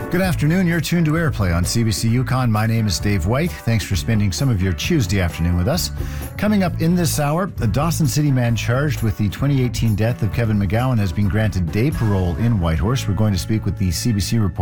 Good afternoon. You're tuned to Airplay on CBC Yukon. My name is Dave White. Thanks for spending some of your Tuesday afternoon with us. Coming up in this hour, a Dawson City man charged with the 2018 death of Kevin McGowan has been granted day parole in Whitehorse. We're going to speak with the CBC reporter